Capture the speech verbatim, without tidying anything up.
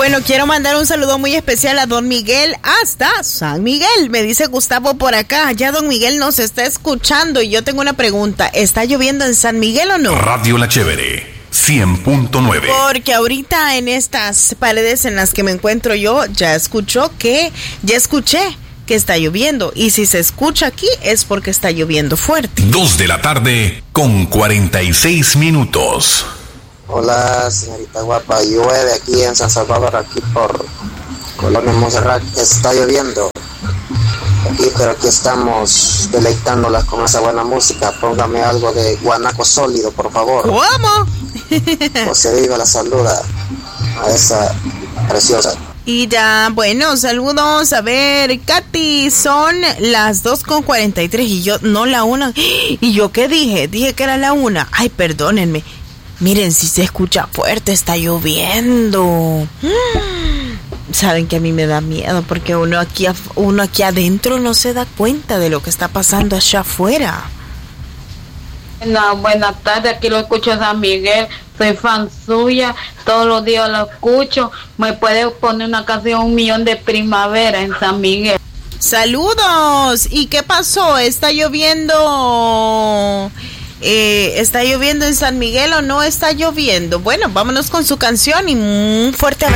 Bueno, quiero mandar un saludo muy especial a don Miguel hasta San Miguel. Me dice Gustavo por acá. Ya don Miguel nos está escuchando y yo tengo una pregunta. ¿Está lloviendo en San Miguel o no? Radio La Chévere, cien punto nueve. Porque ahorita en estas paredes en las que me encuentro yo, ya escuchó que, ya escuché que está lloviendo. Y si se escucha aquí es porque está lloviendo fuerte. Dos de la tarde con cuarenta y seis minutos. Hola, señorita guapa. Llueve aquí en San Salvador, aquí por Colonia Montserrat. Está lloviendo aquí, pero aquí estamos deleitándolas con esa buena música. Póngame algo de guanaco sólido, por favor. ¿Cómo? José Viva la saluda a esa preciosa. Y ya, bueno, saludos. A ver, Katy, son las dos con cuarenta y tres y yo, no la una. ¿Y yo qué dije? Dije que era la una. Ay, perdónenme. Miren, si se escucha fuerte, está lloviendo. Saben que a mí me da miedo porque uno aquí, uno aquí adentro no se da cuenta de lo que está pasando allá afuera. Buenas, buenas tardes, aquí lo escucho a San Miguel, soy fan suya, todos los días lo escucho. Me puede poner una canción Un Millón de Primavera en San Miguel. Saludos. ¿Y qué pasó? ¿Está lloviendo? Eh, ¿Está lloviendo en San Miguel o no está lloviendo? Bueno, vámonos con su canción y un fuerte abrazo.